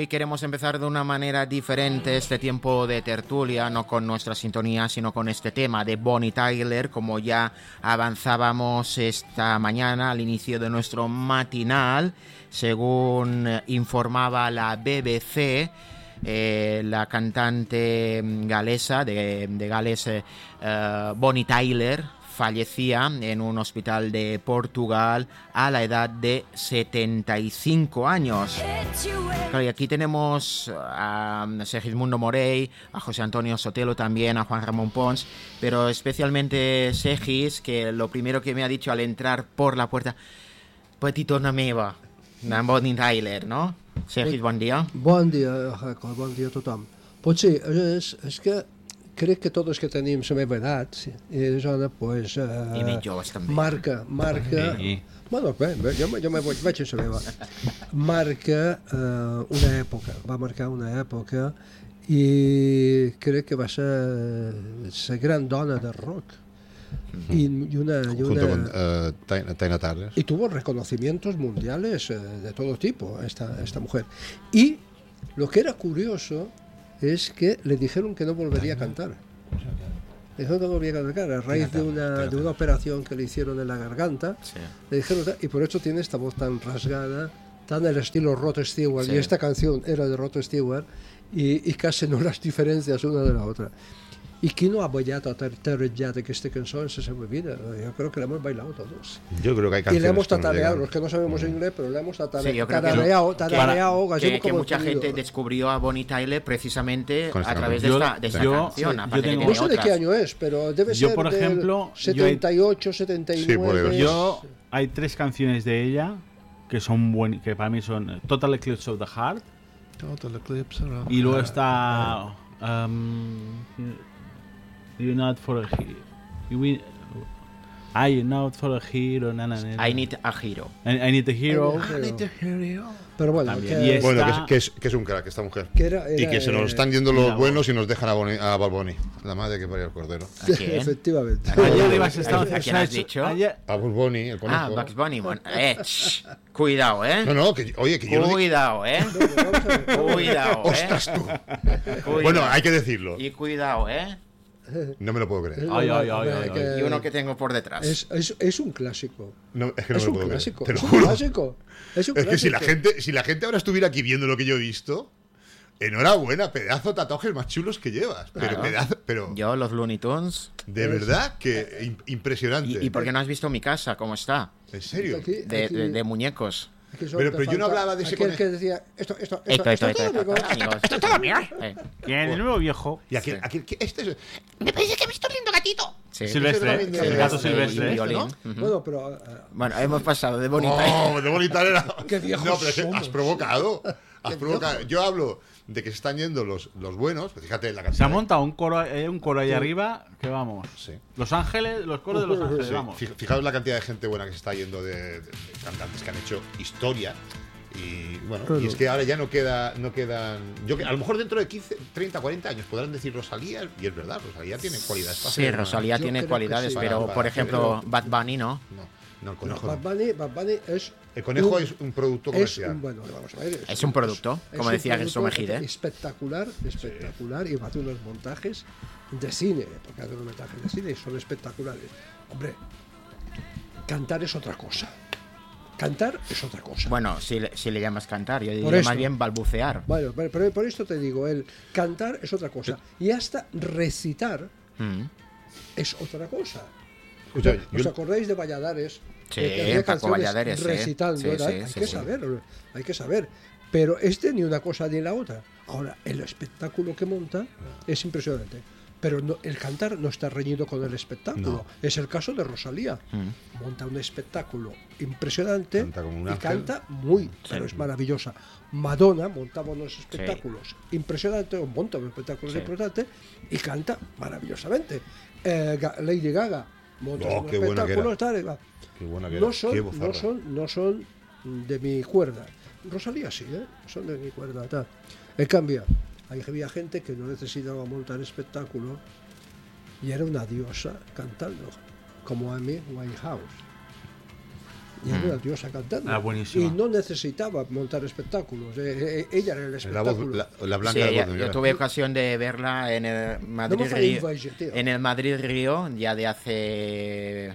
hoy queremos empezar de una manera diferente este tiempo de tertulia, no con nuestra sintonía, sino con este tema de Bonnie Tyler, como ya avanzábamos esta mañana al inicio de nuestro matinal, según informaba la BBC. La cantante galesa de Gales, Bonnie Tyler, fallecía en un hospital de Portugal a la edad de 75 años. Claro, y aquí tenemos a Segismundo Morey, a José Antonio Sotelo también, a Juan Ramón Pons, pero especialmente Segis, que lo primero que me ha dicho al entrar por la puerta, Petito Nameva, Bonnie Tyler, ¿no? Sergis, bon dia. Bon dia, Jacob, bon dia a tothom. Potser és que crec que tots que tenim la meva edat, i zona, pues, I més joves també. marca, bueno, bé, jo me veig en la meva, una època, va marcar una època i crec que va ser la gran dona del rock. Junto con Tina Turner. Y tuvo reconocimientos mundiales de todo tipo esta mujer. Y lo que era curioso es que le dijeron que no volvería a cantar. Le dijeron que no volvería a cantar a raíz de una operación que le hicieron en la garganta. Sí. Le dijeron, y por eso tiene esta voz tan rasgada, tan el estilo Rod Stewart. Sí. Y esta canción era de Rod Stewart y casi no las diferencias una de la otra. ¿Y quién no ha bailado a terrejat aquesta cançó en la seva vida? Yo creo que la hemos bailado todos. Yo creo que hay canciones. Y le hemos tatareado, los que no sabemos inglés, pero le hemos tatareado. Que mucha gente descubrió a Bonnie Tyler precisamente a través de esta canción. No sé de qué año es, pero debe ser por ejemplo, 78, 79. Yo hay 3 canciones de ella que son que para mí son Total Eclipse of the Heart. Total Eclipse of the Heart. Y luego está You're not for a hero. I'm not for a hero. I need a hero. I need a hero. I need a hero. Pero bueno, que es un crack esta mujer. Y que se nos están yendo los buenos y nos dejan a Bad Bunny, la madre que parió el cordero. Efectivamente. ¿A quién has dicho? A Bad Bunny, el conejo. Ah, Bugs Bunny. Bueno, cuidado, No, que yo cuidado, Cuidado, ¡Ostras tú! Bueno, hay que decirlo. Y cuidado, No me lo puedo creer. Ay. Y uno que tengo por detrás. Es un clásico. No, es que no me lo puedo creer. Te lo juro. Es que si la gente ahora estuviera aquí viendo lo que yo he visto, enhorabuena, pedazo de tatuajes más chulos que llevas. Pero yo, los Looney Tunes. De verdad que impresionante. ¿Y por qué no has visto mi casa? ¿Cómo está? ¿En serio? De muñecos. Pero yo no hablaba de ese conejo que decía esto todo mío. ¿Quién? El nuevo viejo. Y aquel me parece que he visto un lindo gatito. Sí. Silvestre, el gato silvestre, ¿no? Bueno, pero bueno, hemos pasado de Bonnie Tyler. De Bonnie Tyler. Qué viejo. No, pero has provocado. Yo hablo de que se están yendo los buenos, pues fíjate la cantidad. Se ha montado un coro ahí arriba que vamos. Sí. Los Ángeles, los coros de Los Ángeles, sí. Vamos. Fijaos la cantidad de gente buena que se está yendo de cantantes que han hecho historia. Y bueno, y es que ahora ya no quedan. A lo mejor dentro de 15, 30, 40 años podrán decir Rosalía, y es verdad, Rosalía tiene cualidades. Sí, Rosalía tiene cualidades, pero por ejemplo, Bad Bunny no. No, el conejo. Bad Bunny es. El conejo es un producto comercial. Vamos a ver. Es un producto, como decía Jesús Mejide. Espectacular, y hace unos montajes de cine, porque hace unos montajes de cine y son espectaculares. Hombre, cantar es otra cosa. Bueno, si le llamas cantar, yo diría más bien balbucear. Bueno, pero por esto te digo, el cantar es otra cosa. Y hasta recitar es otra cosa. ¿Os acordáis de Valladares? Sí, Paco Valladares. Recitando. Hay que saber. Pero ni una cosa ni la otra. Ahora, el espectáculo que monta es impresionante. Pero el cantar no está reñido con el espectáculo. No. Es el caso de Rosalía. Monta un espectáculo impresionante y canta pero es maravillosa. Madonna montaba unos espectáculos impresionantes, monta unos espectáculos impresionantes y canta maravillosamente. Lady Gaga monta unos espectáculos. Qué buena que no son de mi cuerda. Rosalía sí, son de mi cuerda. En cambio, había gente que no necesitaba montar espectáculo y era una diosa cantando, como Amy Winehouse. Y era una diosa cantando. Ah, buenísima. Y no necesitaba montar espectáculos. Ella era el La voz, espectáculo. la blanca Sí, de la yo voz. tuve ocasión de verla en el No Madrid me Río, invaye, tío. en el Madrid Río ya de hace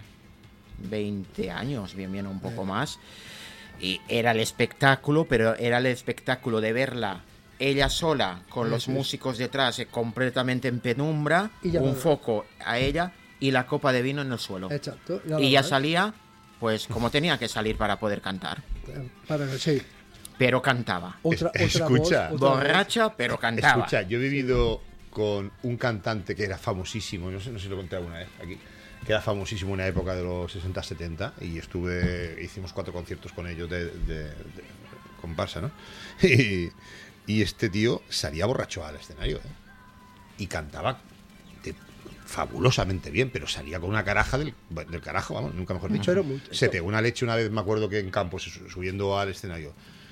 20 años, bien un poco más. Y era el espectáculo, pero era el espectáculo de verla ella sola con los sí. músicos detrás, completamente en penumbra, Y ya un nada. foco a ella y la copa de vino en el suelo. Exacto. nada Y ya más. salía, pues como tenía que salir para poder cantar. Sí. Pero cantaba. Otra Escucha. voz, otra voz. Borracha, pero cantaba. Escucha, yo he vivido con un cantante que era famosísimo, no sé si lo conté alguna vez aquí, que era famosísimo en una época de los 60-70 y hicimos 4 conciertos con ellos de comparsa, ¿no? Y este tío salía borracho al escenario, ¿eh? Y cantaba fabulosamente bien, pero salía con una caraja del carajo, vamos, nunca mejor dicho. Pero muy- Se pegó una leche una vez, me acuerdo que en Campos, subiendo al escenario,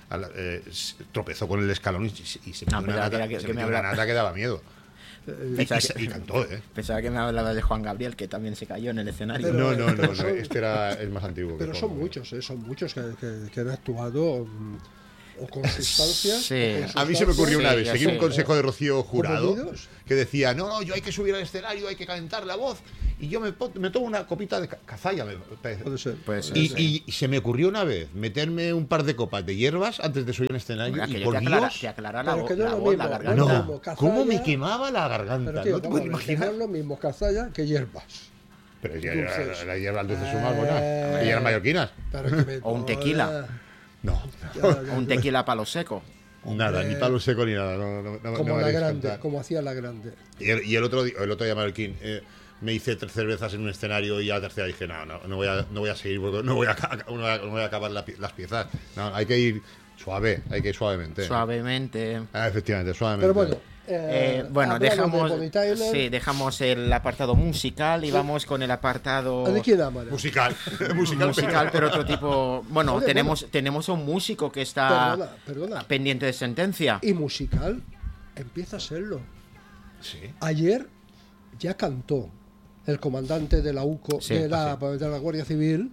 tropezó con el escalón y se metió Ah, una pensaba nata, que se me metió una hablaba. nata que daba miedo. Pensaba que- Y cantó, ¿eh? Pensaba que me hablaba de Juan Gabriel, que también se cayó en el escenario. Pero- No, son- este es más antiguo. Pero que son Juan. muchos que han actuado o con sustancias. Sí. o con A mí se me ocurrió una Sí, vez, ya seguí sé. un consejo de Rocío Jurado, ¿Conmovidos? que decía, no, yo hay que subir al escenario, hay que calentar la voz, y yo me tomo una copita de cazalla. Puede ser. Pues, Y se me ocurrió una vez meterme un par de copas de hierbas antes de subir al escenario, Mira, que y yo por Dios, te aclara la, Pero que no es la lo voz, mismo, la no es garganta. lo no, mismo, cazalla, cómo me quemaba la garganta, Pero tío, no te vamos, puedes que imaginar. no es lo mismo cazalla que hierbas. Pero Dulces. las hierbas dulces son más buenas, que eran mallorquinas. Pero que me- O un tequila. No, O un tequila palo seco. nada, ni palo seco ni nada. No Como me la haréis grande, cantar. como hacía la grande. Y el otro día mallorquín, me hice 3 cervezas en un escenario y a la tercera dije, no voy a seguir porque no voy a acabar las piezas. No, hay que ir suave, hay que ir suavemente. Suavemente. Efectivamente, suavemente. Pero bueno, Bueno, hablamos de dejamos, Bonnie Tyler. sí, dejamos el apartado musical y vamos con el apartado ¿De quién ama? Musical. musical, pero otro tipo. Bueno, Oye, tenemos a un músico que está Perdona. pendiente de sentencia. Y musical empieza a serlo. Sí. Ayer ya cantó el comandante de la UCO, Sí, de la Guardia Civil,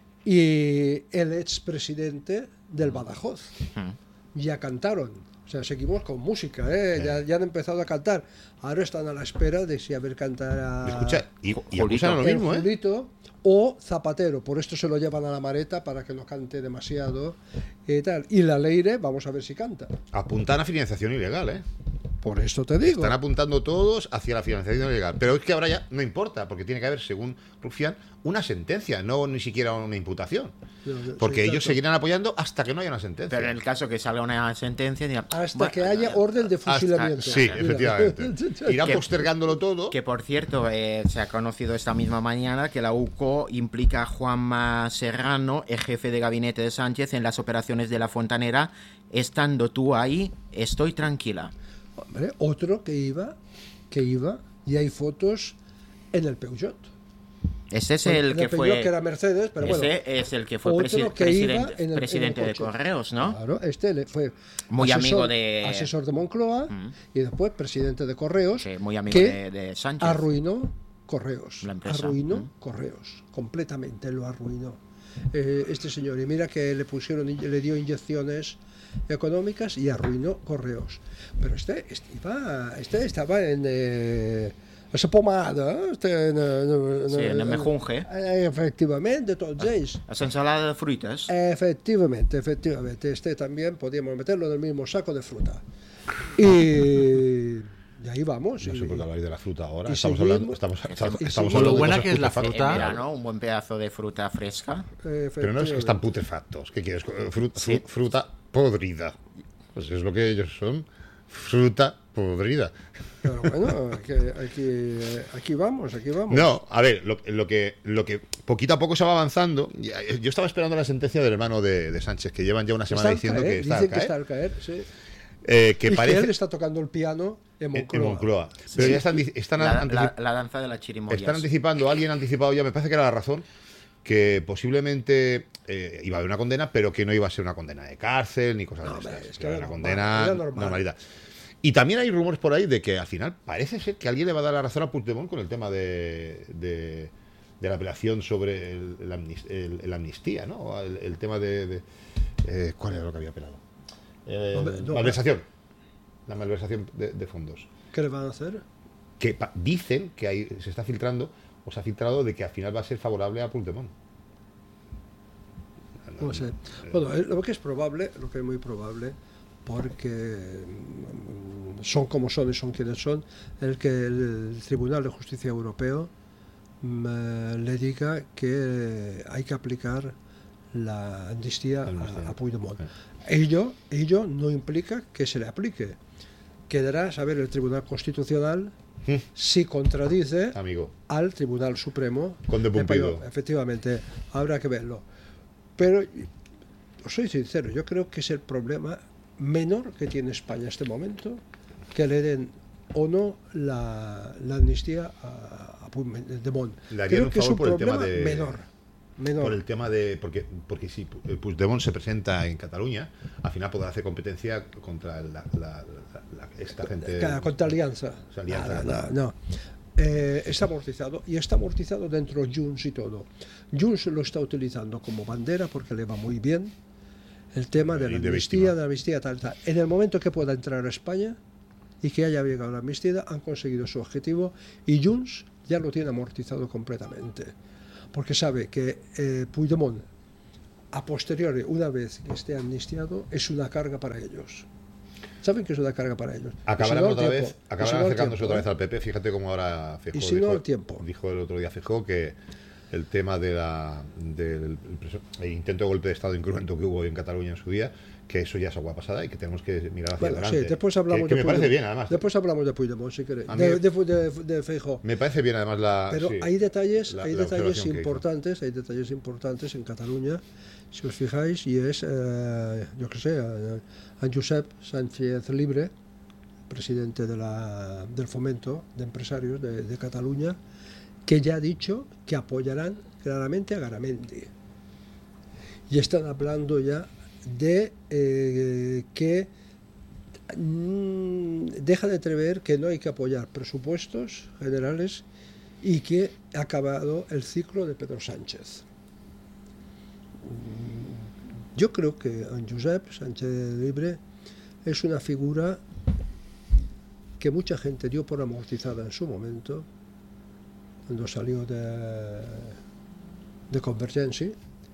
y el expresidente del Badajoz. Ya cantaron. O sea, seguimos con música, ¿eh? Ya han empezado a cantar. Ahora están a la espera de si a ver cantar a Escucha, y Julito. acusan lo el mismo, ¿eh? Julito o Zapatero. Por esto se lo llevan a la Mareta para que no cante demasiado y tal. Y la Leire, vamos a ver si canta. Apuntan a financiación ilegal, ¿eh? Por esto te digo. Están apuntando todos hacia la financiación ilegal. Pero es que ahora ya no importa, porque tiene que haber, según Rufián, una sentencia, no ni siquiera una imputación. Porque Sí, ellos exacto. seguirán apoyando hasta que no haya una sentencia. Pero en el caso que salga una sentencia, diga, Hasta bueno, que haya orden de fusilamiento. Sí, Mira. efectivamente. Irán Que- postergándolo todo. Que por cierto, se ha conocido esta misma mañana que la UCO implica a Juanma Serrano, el jefe de gabinete de Sánchez, en las operaciones de la Fontanera. Estando tú ahí, estoy tranquila. Hombre, otro que iba, y hay fotos en el Peugeot. Ese es Bueno, el en que Peugeot, fue. que era Mercedes, pero Ese bueno. es el que fue Otro que iba en el presidente de coche. Correos, ¿no? Claro, fue Muy amigo de- asesor de Moncloa y después presidente de Correos, Sí, muy amigo que de Sánchez. arruinó Correos. La empresa. Arruinó Correos, completamente lo arruinó. Este señor, y mira que le dio inyecciones económicas y arruinó Correos. Pero este estaba en esa pomada, Sí, en el mejunje. Efectivamente, tots ells. Las ensaladas de frutas. Efectivamente. Este también podíamos meterlo en el mismo saco de fruta. Y ahí vamos. No sé y- por qué habláis de la fruta ahora. y Estamos seguimos- hablando, estamos seguimos- hablando Lo de buena cosas que es la putrefactas. fruta. En verano, un buen pedazo de fruta fresca. Pero no es que están putrefactos. ¿Qué quieres? Sí. Fruta podrida. Pues es lo que ellos son. Fruta podrida. Pero bueno, aquí vamos. No, a ver, lo que poquito a poco se va avanzando. Yo estaba esperando la sentencia del hermano de Sánchez, que llevan ya una semana diciendo que está Dicen al que está caer. al caer, sí. Que Y que parece él está tocando el piano en Moncloa. en Moncloa. Pero ya están La danza de las chirimoyas. Están anticipando, alguien ha anticipado ya, me parece que era La Razón, que posiblemente iba a haber una condena, pero que no iba a ser una condena de cárcel ni cosas de hombre, estas. es Que que era era una normal, condena era normal. normalidad. Y también hay rumores por ahí de que al final parece ser que alguien le va a dar la razón a Puigdemont con el tema de la apelación sobre el amnistía, ¿no? El tema ¿cuál era lo que había apelado? Malversación. La malversación de fondos. ¿Qué le van a hacer? Que dicen que se está filtrando, o se ha filtrado, de que al final va a ser favorable a Puigdemont. No sé. Bueno, lo que es probable, lo que es muy probable, porque son como son y son quienes son, es que el Tribunal de Justicia Europeo le diga que hay que aplicar la amnistía a Puigdemont. Ello no implica que se le aplique. Quedará saber el Tribunal Constitucional si contradice al Tribunal Supremo. Con de Pumpido. Efectivamente, habrá que verlo. Pero, os soy sincero, yo creo que es el problema menor que tiene España en este momento, que le den o no la amnistía a Puigdemont. Creo que es un problema menor. Por el tema de... Porque si Puigdemont se presenta en Cataluña, al final podrá hacer competencia contra esta gente... Contra Alianza. No. Está amortizado, y está amortizado dentro de Junts y todo. Junts lo está utilizando como bandera porque le va muy bien el tema de la amnistía, tal. En el momento que pueda entrar a España y que haya llegado la amnistía, han conseguido su objetivo, y Junts ya lo tiene amortizado completamente, porque sabe que Puigdemont, a posteriori, una vez que esté amnistiado, es una carga para ellos. Saben que es una carga para ellos. Acabarán acercándose otra vez al PP. Fíjate cómo ahora Feijóo y si no, el tiempo. Dijo el otro día Feijóo que el tema del intento de golpe de Estado incremento que hubo en Cataluña en su día, que eso ya es agua pasada y que tenemos que mirar hacia adelante. Sí, después hablamos que me parece bien, además. Después hablamos de Puigdemont, si queréis. De Feijóo. Me parece bien, además, pero sí, hay detalles importantes en Cataluña, si os fijáis, y es, yo qué sé, a Josep Sánchez Llibre, presidente del Fomento de Empresarios de Cataluña, que ya ha dicho que apoyarán claramente a Garamendi. Y están hablando ya de que deja de entrever que no hay que apoyar presupuestos generales y que ha acabado el ciclo de Pedro Sánchez. Yo creo que Josep Sánchez Llibre es una figura que mucha gente dio por amortizada en su momento, cuando salió de Convergencia,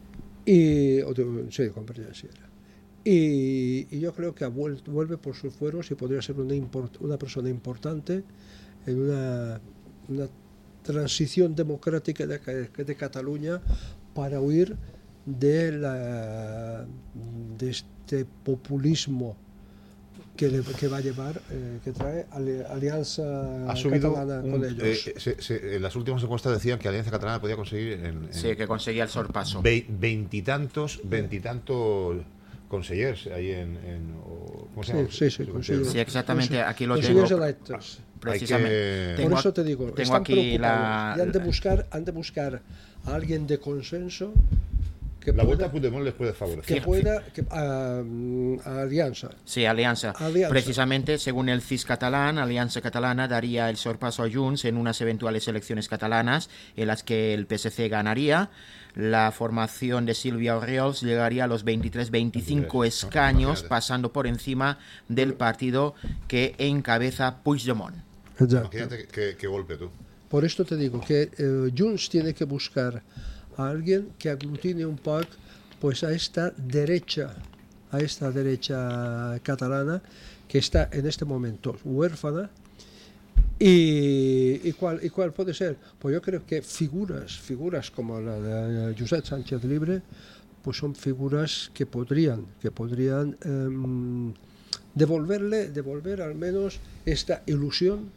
Convergencia era. Y yo creo que vuelve por sus fueros y podría ser una persona importante en una transición democrática de Cataluña para huir de este populismo que va a llevar, que trae Alianza Catalana con ellos. En las últimas encuestas decían que Alianza Catalana podía conseguir que conseguía el sorpaso. Veintitantos consellers ahí ¿cómo se llama? Sí, exactamente, aquí lo tengo. Electos. Precisamente. Por eso te digo, tengo están aquí preocupados y han de buscar a alguien de consenso. La vuelta a Puigdemont les puede favorecer. A Alianza. Sí, Alianza. Precisamente, según el CIS catalán, Alianza Catalana daría el sorpaso a Junts en unas eventuales elecciones catalanas en las que el PSC ganaría. La formación de Sílvia Orriols llegaría a los 23-25 escaños, pasando por encima del partido que encabeza Puigdemont. Imagínate qué golpe, tú. Por esto te digo que Junts tiene que buscar a alguien que aglutine un poco pues a esta derecha catalana que está en este momento huérfana. ¿Y cuál puede ser? Pues yo creo que figuras como la de Josep Sánchez Llibre pues son figuras que podrían devolver al menos esta ilusión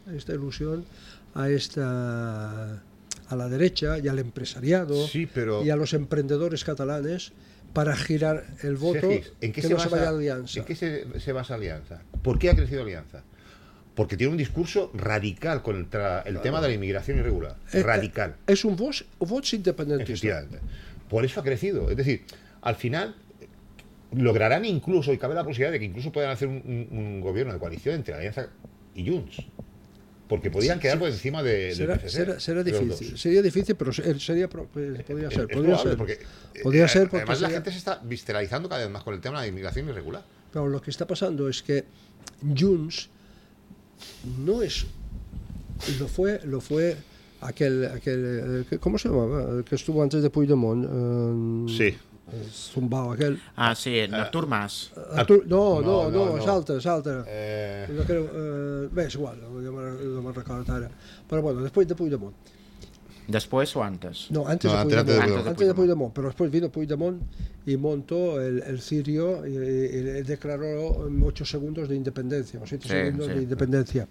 a la derecha y al empresariado, y a los emprendedores catalanes para girar el voto. ¿En qué se vaya Alianza? ¿En qué se basa Alianza? ¿Por qué ha crecido Alianza? Porque tiene un discurso radical contra el tema de la inmigración irregular. Radical. Es un vots independentista. Por eso ha crecido. Es decir, al final lograrán incluso, y cabe la posibilidad de que incluso puedan hacer un gobierno de coalición entre Alianza y Junts. porque podían quedar por encima del PSC. Será de los difícil. dos. Sería difícil, pero podría ser. Podría ser porque además la sería- gente se está visceralizando cada vez más con el tema de la inmigración irregular. Pero lo que está pasando es que Junts no es. Lo fue aquel ¿cómo se llamaba? El que estuvo antes de Puigdemont. Sí. Zumbao aquel. Ah, sí, Nocturmas. No, és altre. No creo, bé, és igual, no me'n recordo ara. Però bueno, después de Puigdemont. ¿Después o antes? No, antes de Puigdemont. Pero después vino Puigdemont y montó el Cirio y declaró 8 segundos de independencia, o 7 segundos de independencia.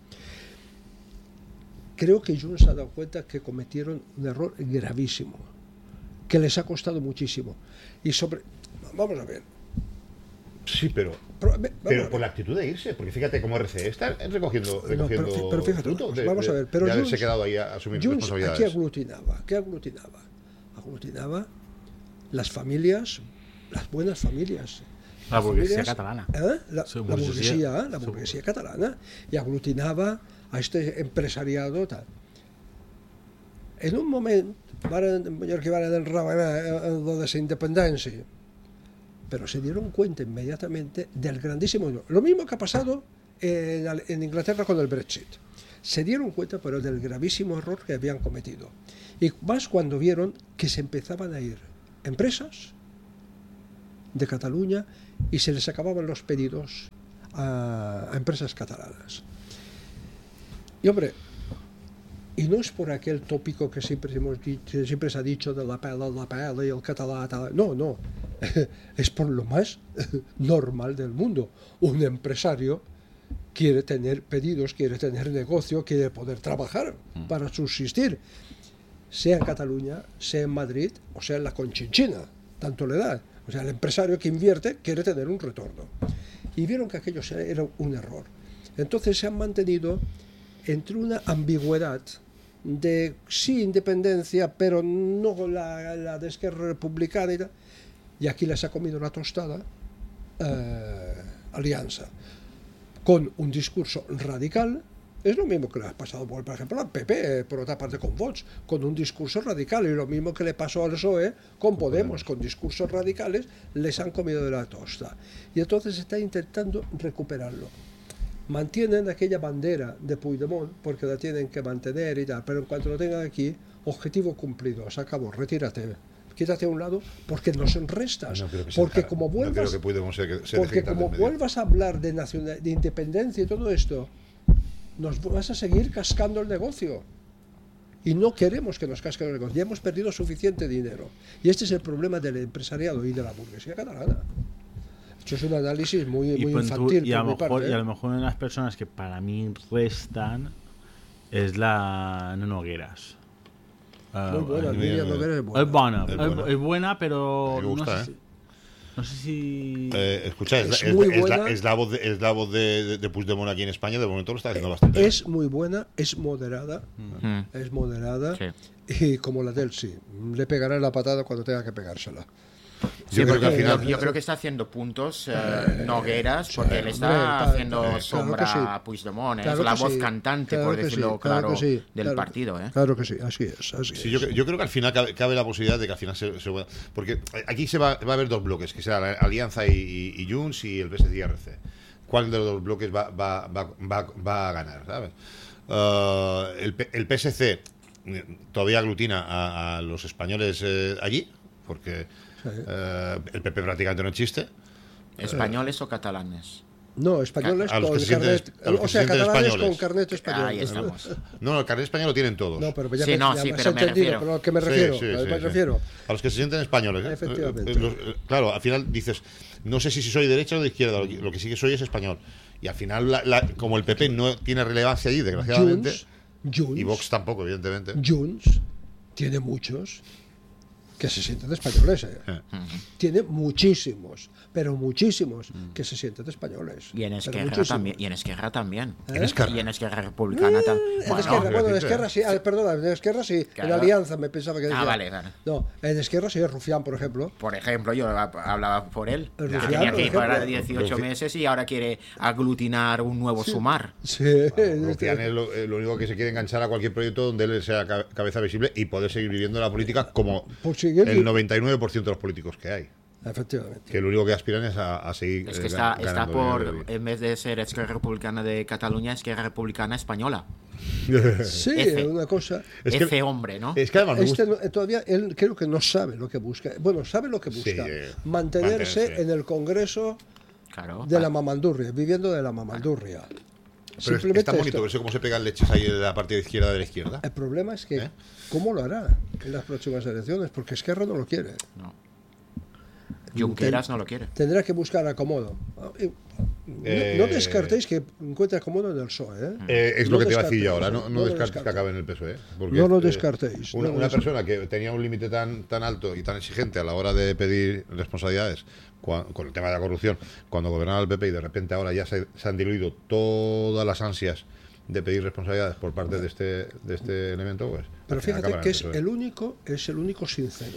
Creo que Junts se ha dado cuenta que cometieron un error gravísimo, que les ha costado muchísimo. Y vamos a ver. Sí, pero por la actitud de irse, porque fíjate cómo RCE está recogiendo pero fíjate, fruto vamos a ver, pero de Junts, haberse quedado ahí a asumir Junts, responsabilidades. ¿qué aglutinaba? Las familias, las buenas familias. La burguesía Familias, catalana. La burguesía catalana. Y aglutinaba a este empresariado tal. En un moment que van a enrabanar lo de esa independencia, pero se dieron cuenta inmediatamente del grandísimo error. Lo mismo que ha pasado en Inglaterra con el Brexit. Se dieron cuenta, pero del gravísimo error que habían cometido. Y más cuando vieron que se empezaban a ir empresas de Cataluña y se les acababan los pedidos a empresas catalanas. Y hombre, y no es por aquel tópico que siempre se ha dicho de la pela y el catalán. No. Es por lo más normal del mundo. Un empresario quiere tener pedidos, quiere tener negocio, quiere poder trabajar para subsistir. Sea en Cataluña, sea en Madrid o sea en la Conchinchina. Tanto le da. O sea, el empresario que invierte quiere tener un retorno. Y vieron que aquello era un error. Entonces se han mantenido entre una ambigüedad de sí independencia, pero no la de Esquerra Republicana y tal. Y aquí les ha comido la tostada Alianza, con un discurso radical. Es lo mismo que le ha pasado, por ejemplo, al PP, por otra parte con Vox, con un discurso radical, y lo mismo que le pasó al PSOE con Podemos, con discursos radicales, les han comido de la tosta. Y entonces se está intentando recuperarlo. Mantienen aquella bandera de Puigdemont, porque la tienen que mantener y tal, pero en cuanto lo tengan aquí, objetivo cumplido, se acabó, retírate. Quítate a un lado porque nos restas. Porque como vuelvas, vuelvas a hablar de independencia y todo esto, nos vas a seguir cascando el negocio. Y no queremos que nos casquen el negocio. Ya hemos perdido suficiente dinero. Y este es el problema del empresariado y de la burguesía catalana. Esto es un análisis muy infantil. Y a lo mejor una de las personas que para mí restan es la Nogueras. Muy buena, Miriam Nogueras es buena. Es buena, pero me gusta, no sé si... escucha, es la voz de Puigdemont aquí en España. De momento lo está haciendo bastante. Es muy buena, es moderada. Es moderada. Sí. Y como la del sí, le pegará la patada cuando tenga que pegársela. Sí, porque al final yo creo que está haciendo puntos Nogueras, porque le está haciendo sombra a Puigdemont. Es la voz cantante, por decirlo claro, del partido. Claro que sí, así es. Sí, yo creo que al final cabe la posibilidad de que al final porque aquí va a haber dos bloques, que será la Alianza y Junts y el PSC y RC. ¿Cuál de los dos bloques va a ganar? ¿Sabes? El PSC todavía aglutina a los españoles allí, porque el PP prácticamente no existe. ¿Españoles o catalanes? No, españoles con carnet. O sea, catalanes con carnet español. Ahí estamos. No, el carnet español lo tienen todos. No, pero ya sí, pero me refiero. Pero a lo que me refiero. A los que se sienten españoles. Efectivamente. Claro, al final dices, no sé si soy de derecha o de izquierda, lo que sí que soy es español. Y al final, como el PP no tiene relevancia allí, desgraciadamente, Junts, y Vox tampoco, evidentemente. Junts tiene muchos que se sienten españoles. Tiene muchísimos, pero muchísimos que se sienten españoles. Y en Esquerra también. Y en Esquerra también. En Esquerra. Y en Esquerra Republicana también. En Esquerra sí, perdona, en Esquerra sí. Claro. En Alianza me pensaba que decía. Vale. No, en Esquerra sí, es Rufián, por ejemplo. Por ejemplo, yo hablaba por él. El Que Rufián, tenía por que ir ejemplo. para 18 meses y ahora quiere aglutinar un nuevo sumar. Sí. Rufián es lo único que se quiere enganchar a cualquier proyecto donde él sea cabeza visible y poder seguir viviendo la política como el 99% de los políticos que hay. Efectivamente. Que lo único que aspiran es a seguir. Es que está ganando por, dinero de en vez de ser Esquerra Republicana de Cataluña, Esquerra Republicana Española. Sí, F. una cosa. Es que- F hombre, ¿no? Es que además me gusta. Todavía él creo que no sabe lo que busca. Bueno, sabe lo que busca. Mantenerse mantenerse. en el Congreso Claro. de la mamandurria, viviendo de la mamandurria. Pero es tan bonito eso, cómo se pegan leches ahí de la parte izquierda de la izquierda. El problema es que, ¿Eh? ¿cómo lo hará en las próximas elecciones? Porque Esquerra no lo quiere. No. Junqueras no lo quiere. Tendrá que buscar acomodo. No descartéis que encuentre acomodo en el PSOE. Es No lo que te iba a decir yo descartéis, ahora. No lo descartes que acabe en el PSOE. Porque, No lo descartéis, Una, no lo una descartéis. persona que tenía un límite tan alto y tan exigente a la hora de pedir responsabilidades con el tema de la corrupción, cuando gobernaba el PP y de repente ahora ya se han diluido todas las ansias de pedir responsabilidades por parte de este elemento, pues. Pero al final fíjate acaban que en es PSOE. el único sincero.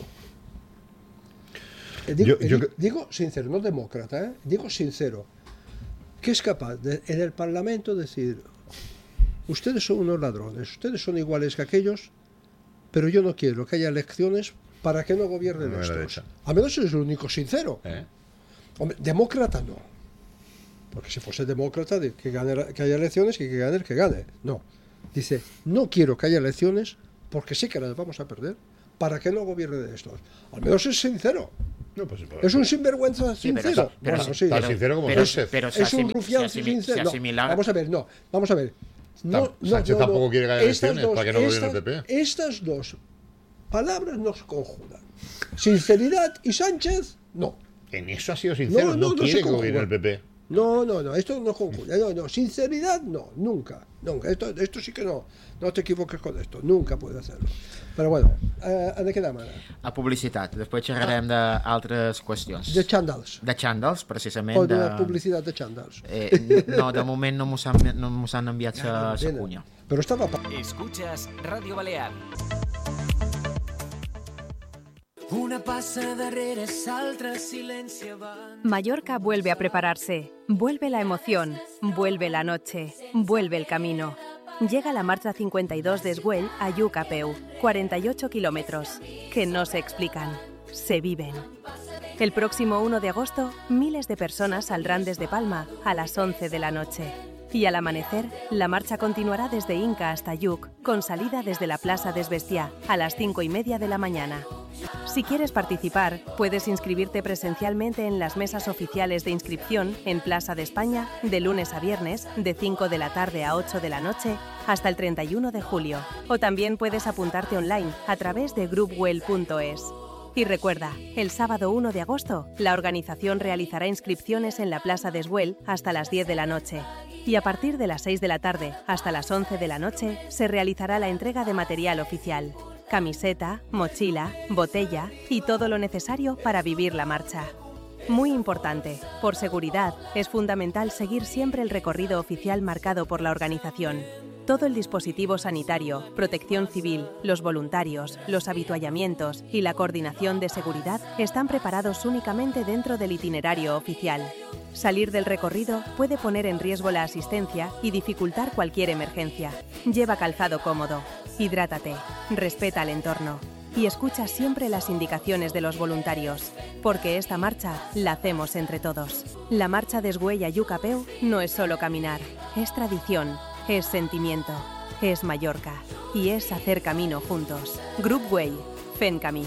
Digo sincero, no demócrata, digo sincero, que es capaz de, en el Parlamento, decir: ustedes son unos ladrones, ustedes son iguales que aquellos, pero yo no quiero que haya elecciones para que no gobiernen No, la estos. derecha. A menos es el único sincero. Hombre, demócrata no. Porque si fuese demócrata, que haya elecciones y que gane el que gane. No. Dice: no quiero que haya elecciones porque sé que las vamos a perder para que no gobiernen estos. Al menos es sincero. No, pues, Es un sinvergüenza Sí, pero sincero. eso- Sí. tan sincero como pero- Sánchez. pero se Es un rufián se sincero. No, asimila- vamos a ver, no. Vamos a ver. No, Sánchez tampoco quiere que haya Estas elecciones para que no gobierne el PP. Estas dos palabras no se conjugan. Sinceridad y Sánchez, no. En eso ha sido sincero. No se quiere que conjugan. gobierne el PP. No, esto no conjuga. No, sinceridad, no, nunca. Esto sí que no. No te equivoques con esto. Nunca puede hacerlo. Però bueno, de què demana? A publicitat. Després xerrarem d'altres qüestions. De xandals. De xandals, precisament. O de publicitat de xandals. No, de moment no mos han enviat sa cunya. Però estava... Escuchas Radio Balear. Una passa darrere s'altra, silenci avant. Mallorca vuelve a prepararse. Vuelve la emoción. Vuelve la noche. Vuelve el camino. Llega la marcha 52 de Esguell a Lluc-a-Peu. 48 kilómetros. Que no se explican. Se viven. El próximo 1 de agosto, miles de personas saldrán desde Palma a las 11 de la noche. Y al amanecer, la marcha continuará desde Inca hasta Lluc, con salida desde la Plaza des Bestiar a las 5:30 de la mañana. Si quieres participar, puedes inscribirte presencialmente en las mesas oficiales de inscripción en Plaza de España de lunes a viernes de 5 de la tarde a 8 de la noche hasta el 31 de julio. O también puedes apuntarte online a través de groupwell.es. Y recuerda, el sábado 1 de agosto, la organización realizará inscripciones en la Plaza de Esguell hasta las 10 de la noche. Y a partir de las 6 de la tarde hasta las 11 de la noche se realizará la entrega de material oficial. Camiseta, mochila, botella y todo lo necesario para vivir la marcha. Muy importante, por seguridad, es fundamental seguir siempre el recorrido oficial marcado por la organización. Todo el dispositivo sanitario, protección civil, los voluntarios, los habituallamientos y la coordinación de seguridad están preparados únicamente dentro del itinerario oficial. Salir del recorrido puede poner en riesgo la asistencia y dificultar cualquier emergencia. Lleva calzado cómodo, hidrátate, respeta el entorno y escucha siempre las indicaciones de los voluntarios, porque esta marcha la hacemos entre todos. La marcha de Esguell a Lluc-a-Peu no es solo caminar, es tradición, es sentimiento, es Mallorca y es hacer camino juntos. Grup Güell, fent camí.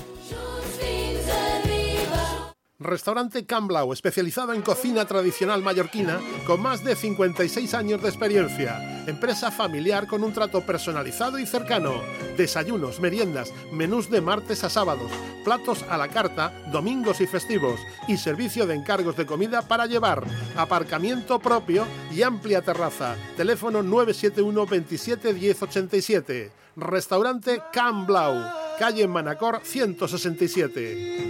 Restaurante Can Blau, especializado en cocina tradicional mallorquina, con más de 56 años de experiencia. Empresa familiar con un trato personalizado y cercano. Desayunos, meriendas, menús de martes a sábados, platos a la carta, domingos y festivos, y servicio de encargos de comida para llevar, aparcamiento propio y amplia terraza. Teléfono 971 27 10 87. Restaurante Can Blau. calle Manacor 167.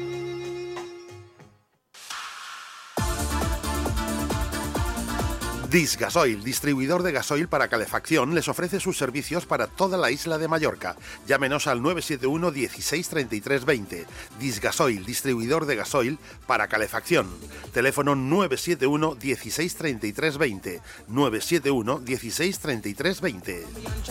Disgasoil, distribuidor de gasoil para calefacción, les ofrece sus servicios para toda la isla de Mallorca. Llámenos al 971 16 33 20. Disgasoil, distribuidor de gasoil para calefacción. Teléfono 971 16 33 20. 971 16 33 20.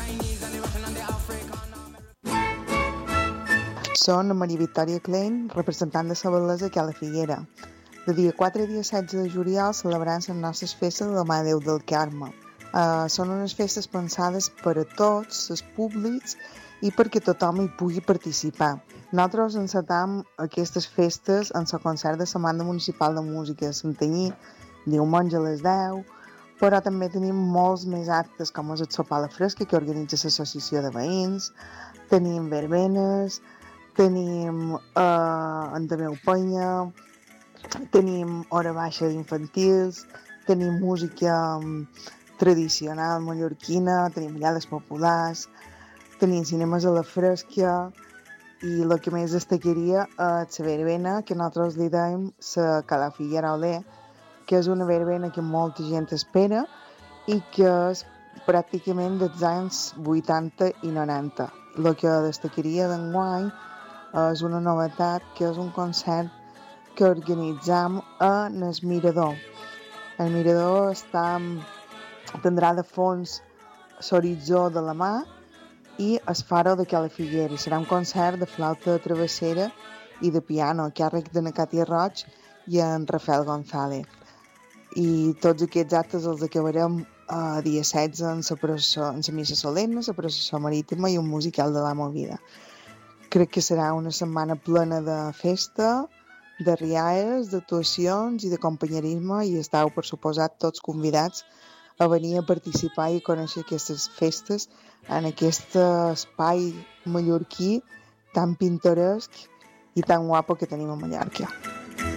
Són Maria Victòria Klein, representant de la bellesa que a la Figuera. De dia 4 a dia 16 de juliol celebrant les nostres festes de la Mare de Déu del Carme. Són unes festes pensades per a tots els públics i perquè tothom hi pugui participar. Nosaltres encetam aquestes festes en el concert de la Banda Municipal de Música de Santanyí, diumenge a les 10, però també tenim molts més actes com és el sopar a la fresca que organitza l'associació de veïns, tenim verbenes, tenim Andameu Penya, tenim hora baixa d'infantils, tenim música tradicional mallorquina, tenim ballades populars, tenim cinemes a la fresca i el que més destacaria és la verbena, que nosaltres li dèiem la Calafiguera Olé, que és una verbena que molta gent espera i que és pràcticament dels anys 80 i 90. El que destacaria d'enguany és una novetat, que és un concert que organitzam en el Mirador. El Mirador tindrà de fons l'horitzó de la mà i el faro de Calafiguera. Serà un concert de flauta travessera i de piano, a càrrec de na Càtia Roig i en Rafael González. I tots aquests actes els acabarem dia 16 en la missa solemne, la processó marítima i un musical de la Movida. Crec que serà una setmana plena de festa, de rialles, d'actuacions i de companyerisme, i estàu, per suposat, tots convidats a venir a participar i a conèixer aquestes festes en aquest espai mallorquí tan pintoresc i tan guapo que tenim a Mallorca.